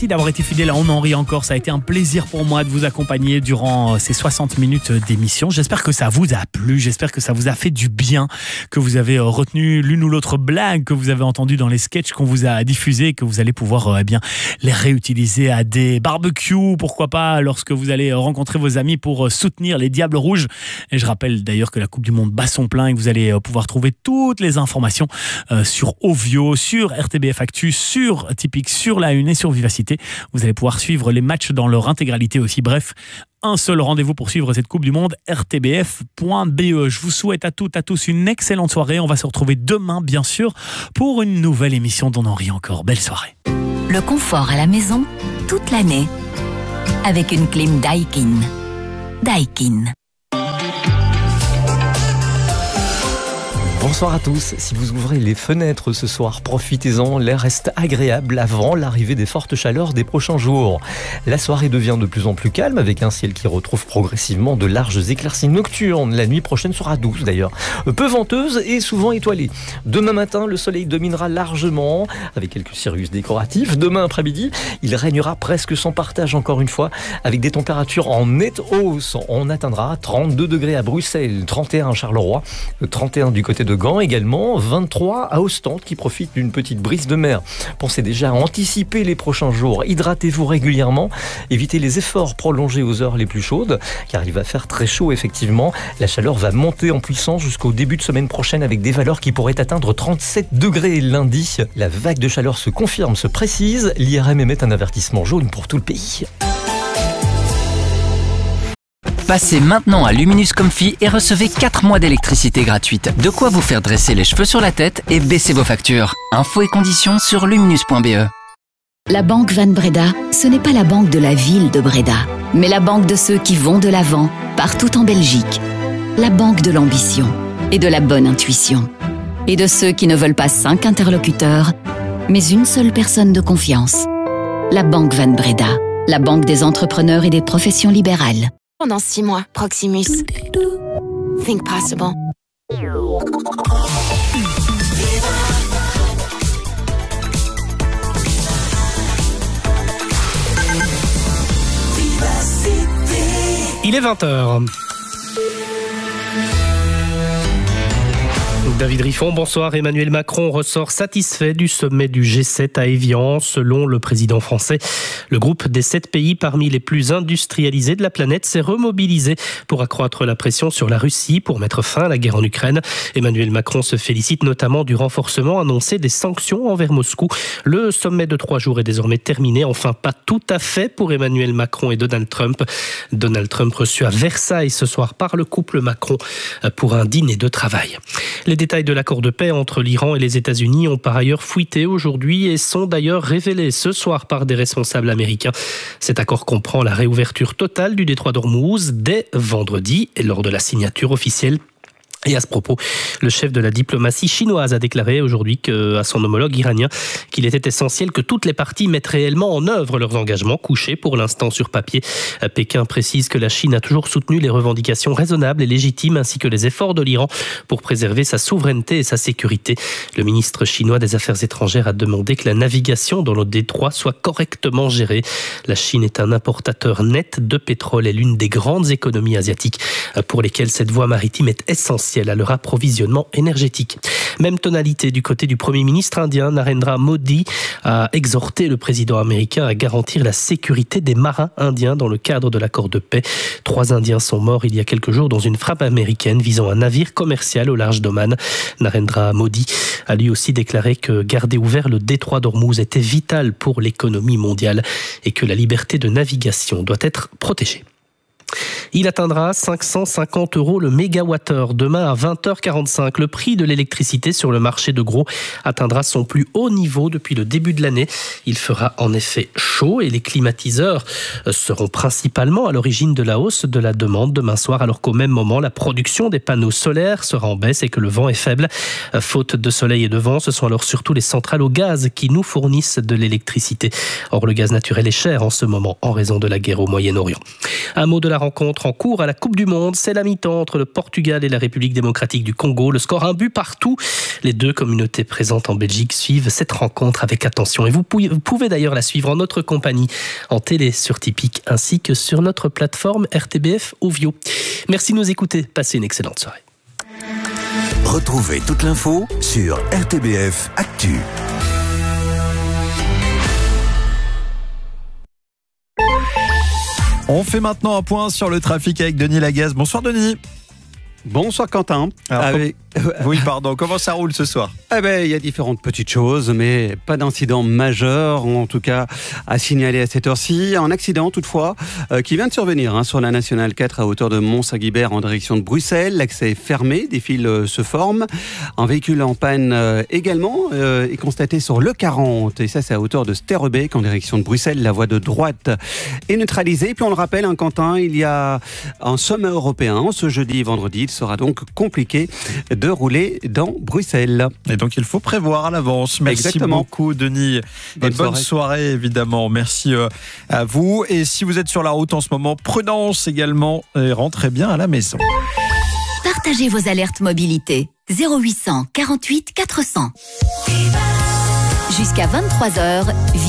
Merci d'avoir été fidèle à On en rit encore. Ça a été un plaisir pour moi de vous accompagner durant ces 60 minutes d'émission. J'espère que ça vous a plu, j'espère que ça vous a fait du bien, que vous avez retenu l'une ou l'autre blague que vous avez entendue dans les sketchs qu'on vous a diffusés et que vous allez pouvoir les réutiliser à des barbecues, pourquoi pas, lorsque vous allez rencontrer vos amis pour soutenir les Diables Rouges. Et je rappelle d'ailleurs que la Coupe du Monde bat son plein et que vous allez pouvoir trouver toutes les informations sur Ovio, sur RTBF Actu, sur Typique, sur La Une et sur Vivacité. Vous allez pouvoir suivre les matchs dans leur intégralité aussi. Bref, un seul rendez-vous pour suivre cette Coupe du Monde, rtbf.be. Je vous souhaite à toutes, à tous une excellente soirée. On va se retrouver demain, bien sûr, pour une nouvelle émission d'On en rit encore. Belle soirée. Le confort à la maison, toute l'année, avec une clim Daikin. Daikin. Bonsoir à tous. Si vous ouvrez les fenêtres ce soir, profitez-en. L'air reste agréable avant l'arrivée des fortes chaleurs des prochains jours. La soirée devient de plus en plus calme avec un ciel qui retrouve progressivement de larges éclaircies nocturnes. La nuit prochaine sera douce d'ailleurs, peu venteuse et souvent étoilée. Demain matin, le soleil dominera largement avec quelques cirrus décoratifs. Demain après-midi, il régnera presque sans partage encore une fois avec des températures en nette hausse. On atteindra 32 degrés à Bruxelles, 31 à Charleroi, 31 du côté de Gand également, 23 à Ostende qui profite d'une petite brise de mer. Pensez déjà à anticiper les prochains jours. Hydratez-vous régulièrement, évitez les efforts prolongés aux heures les plus chaudes car il va faire très chaud effectivement. La chaleur va monter en puissance jusqu'au début de semaine prochaine avec des valeurs qui pourraient atteindre 37 degrés lundi. La vague de chaleur se confirme, se précise. L'IRM émet un avertissement jaune pour tout le pays. Passez maintenant à Luminous Comfy et recevez 4 mois d'électricité gratuite. De quoi vous faire dresser les cheveux sur la tête et baisser vos factures. Infos et conditions sur luminous.be. La banque Van Breda, ce n'est pas la banque de la ville de Breda, mais la banque de ceux qui vont de l'avant, partout en Belgique. La banque de l'ambition et de la bonne intuition. Et de ceux qui ne veulent pas 5 interlocuteurs, mais une seule personne de confiance. La banque Van Breda, la banque des entrepreneurs et des professions libérales. Pendant 6 mois, Proximus. Think possible. Il est 20h. David Riffon, bonsoir. Emmanuel Macron ressort satisfait du sommet du G7 à Évian. Selon le président français, le groupe des 7 pays parmi les plus industrialisés de la planète s'est remobilisé pour accroître la pression sur la Russie pour mettre fin à la guerre en Ukraine. Emmanuel Macron se félicite notamment du renforcement annoncé des sanctions envers Moscou. Le sommet de 3 jours est désormais terminé. Enfin, pas tout à fait pour Emmanuel Macron et Donald Trump. Donald Trump reçu à Versailles ce soir par le couple Macron pour un dîner de travail. Les détails de l'accord de paix entre l'Iran et les États-Unis ont par ailleurs fuité aujourd'hui et sont d'ailleurs révélés ce soir par des responsables américains. Cet accord comprend la réouverture totale du détroit d'Ormuz dès vendredi et lors de la signature officielle. Et à ce propos, le chef de la diplomatie chinoise a déclaré aujourd'hui à son homologue iranien qu'il était essentiel que toutes les parties mettent réellement en œuvre leurs engagements couchés pour l'instant sur papier. Pékin précise que la Chine a toujours soutenu les revendications raisonnables et légitimes ainsi que les efforts de l'Iran pour préserver sa souveraineté et sa sécurité. Le ministre chinois des Affaires étrangères a demandé que la navigation dans le détroit soit correctement gérée. La Chine est un importateur net de pétrole et l'une des grandes économies asiatiques pour lesquelles cette voie maritime est essentielle à leur approvisionnement énergétique. Même tonalité du côté du Premier ministre indien. Narendra Modi a exhorté le président américain à garantir la sécurité des marins indiens dans le cadre de l'accord de paix. 3 Indiens sont morts il y a quelques jours dans une frappe américaine visant un navire commercial au large d'Oman. Narendra Modi a lui aussi déclaré que garder ouvert le détroit d'Ormuz était vital pour l'économie mondiale et que la liberté de navigation doit être protégée. Il atteindra 550 € le mégawattheure demain à 20h45. Le prix de l'électricité sur le marché de gros atteindra son plus haut niveau depuis le début de l'année. Il fera en effet chaud et les climatiseurs seront principalement à l'origine de la hausse de la demande demain soir, alors qu'au même moment, la production des panneaux solaires sera en baisse et que le vent est faible. Faute de soleil et de vent, ce sont alors surtout les centrales au gaz qui nous fournissent de l'électricité. Or, le gaz naturel est cher en ce moment en raison de la guerre au Moyen-Orient. Un mot de la rencontre en cours à la Coupe du Monde. C'est la mi-temps entre le Portugal et la République démocratique du Congo. Le score 1 but partout. Les deux communautés présentes en Belgique suivent cette rencontre avec attention. Et vous pouvez d'ailleurs la suivre en notre compagnie en télé sur Tipeee ainsi que sur notre plateforme RTBF Ovio. Merci de nous écouter. Passez une excellente soirée. Retrouvez toute l'info sur RTBF Actu. On fait maintenant un point sur le trafic avec Denis Lagaz. Bonsoir Denis. Bonsoir Quentin. Oui, pardon. Comment ça roule ce soir ? Il y a différentes petites choses, mais pas d'incident majeur, en tout cas à signaler à cette heure-ci. Un accident toutefois qui vient de survenir sur la Nationale 4 à hauteur de Mont-Saint-Guibert en direction de Bruxelles. L'accès est fermé, des files se forment. Un véhicule en panne également est constaté sur le 40, et ça c'est à hauteur de Sterrebeek en direction de Bruxelles. La voie de droite est neutralisée. Et puis on le rappelle, Quentin, il y a un sommet européen ce jeudi et vendredi. Il sera donc compliqué de rouler dans Bruxelles. Et donc il faut prévoir à l'avance. Merci beaucoup Denis. Bonne soirée évidemment. Merci à vous. Et si vous êtes sur la route en ce moment, prudence également et rentrez bien à la maison. Partagez vos alertes mobilité. 0800 48 400. Jusqu'à 23h.